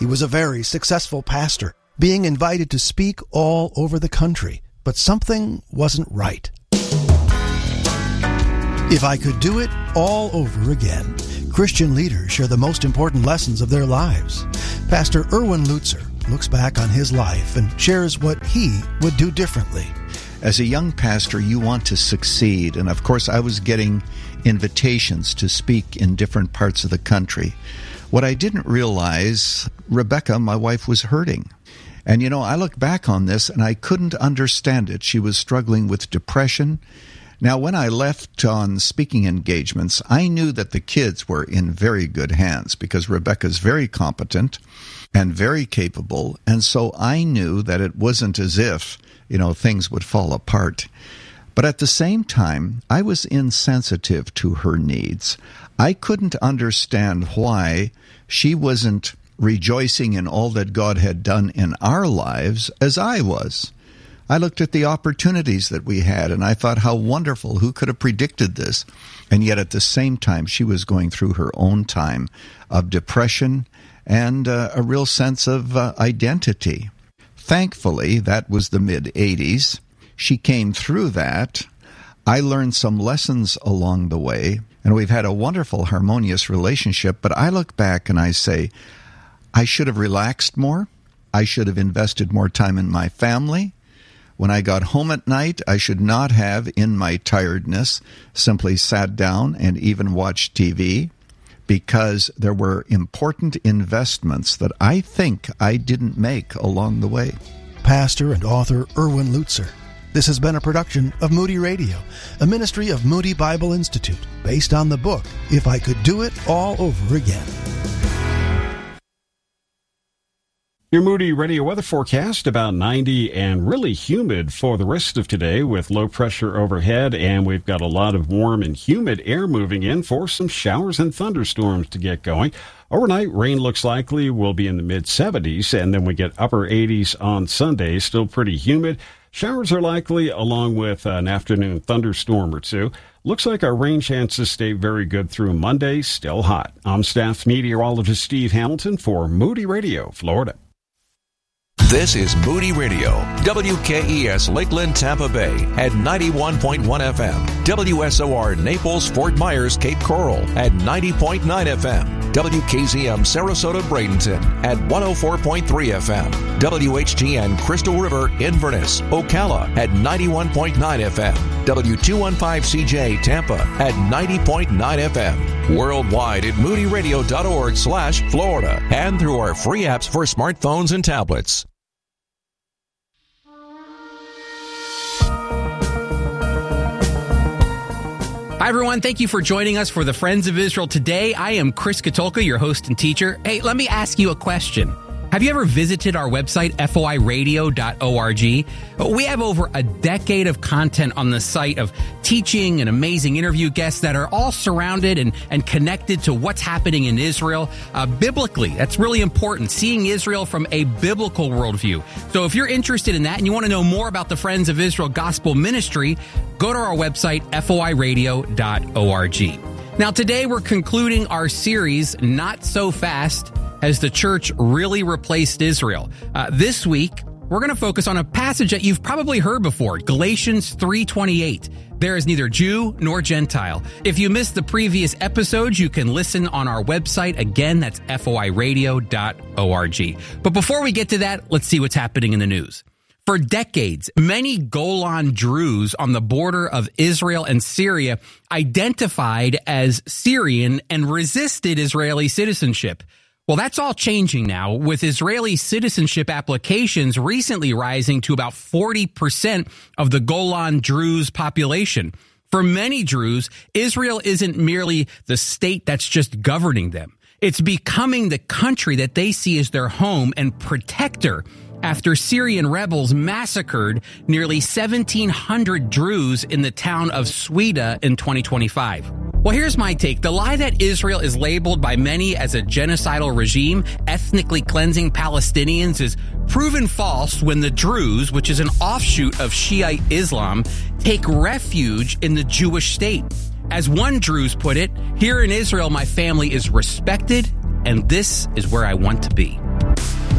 He was a very successful pastor, being invited to speak all over the country, but something wasn't right. If I could do it all over again, Christian leaders share the most important lessons of their lives. Pastor Erwin Lutzer looks back on his life and shares what he would do differently. As a young pastor, you want to succeed, and of course I was getting invitations to speak in different parts of the country. What I didn't realize, Rebecca, my wife, was hurting. And I look back on this and I couldn't understand it. She was struggling with depression. Now, when I left on speaking engagements, I knew that the kids were in very good hands because Rebecca's very competent and very capable. And so I knew that it wasn't as if, things would fall apart. But at the same time, I was insensitive to her needs. I couldn't understand why she wasn't rejoicing in all that God had done in our lives as I was. I looked at the opportunities that we had, and I thought, how wonderful. Who could have predicted this? And yet at the same time, she was going through her own time of depression and a real sense of identity. Thankfully, that was the mid-'80s. She came through that. I learned some lessons along the way, and we've had a wonderful, harmonious relationship. But I look back and I say, I should have relaxed more. I should have invested more time in my family. When I got home at night, I should not have, in my tiredness, simply sat down and even watched TV, because there were important investments that I think I didn't make along the way. Pastor and author Erwin Lutzer. This has been a production of Moody Radio, a ministry of Moody Bible Institute, based on the book, If I Could Do It All Over Again. Your Moody Radio weather forecast, about 90 and really humid for the rest of today with low pressure overhead, and we've got a lot of warm and humid air moving in for some showers and thunderstorms to get going. Overnight, rain looks likely will be in the mid-70s, and then we get upper 80s on Sunday, still pretty humid. Showers are likely along with an afternoon thunderstorm or two. Looks like our rain chances stay very good through Monday, still hot. I'm staff meteorologist Steve Hamilton for Moody Radio, Florida. This is Moody Radio, WKES Lakeland, Tampa Bay at 91.1 FM, WSOR Naples, Fort Myers, Cape Coral at 90.9 FM, WKZM Sarasota, Bradenton at 104.3 FM, WHTN Crystal River, Inverness, Ocala at 91.9 FM, W215CJ Tampa at 90.9 FM, worldwide at moodyradio.org/Florida, and through our free apps for smartphones and tablets. Hi, everyone. Thank you for joining us for the Friends of Israel today. I am Chris Katulka, your host and teacher. Hey, let me ask you a question. Have you ever visited our website, foiradio.org? We have over a decade of content on the site of teaching and amazing interview guests that are all surrounded and connected to what's happening in Israel biblically. That's really important, seeing Israel from a biblical worldview. So if you're interested in that and you want to know more about the Friends of Israel Gospel Ministry, go to our website, foiradio.org. Now, today we're concluding our series, Not So Fast, Has the Church Really Replaced Israel? This week, we're going to focus on a passage that you've probably heard before, Galatians 3:28. There is neither Jew nor Gentile. If you missed the previous episodes, you can listen on our website. Again, that's foiradio.org. But before we get to that, let's see what's happening in the news. For decades, many Golan Druze on the border of Israel and Syria identified as Syrian and resisted Israeli citizenship. Well, that's all changing now, with Israeli citizenship applications recently rising to about 40% of the Golan Druze population. For many Druze, Israel isn't merely the state that's just governing them. It's becoming the country that they see as their home and protector after Syrian rebels massacred nearly 1,700 Druze in the town of Swida in 2025. Well, here's my take. The lie that Israel is labeled by many as a genocidal regime, ethnically cleansing Palestinians, is proven false when the Druze, which is an offshoot of Shiite Islam, take refuge in the Jewish state. As one Druze put it, here in Israel, my family is respected, and this is where I want to be.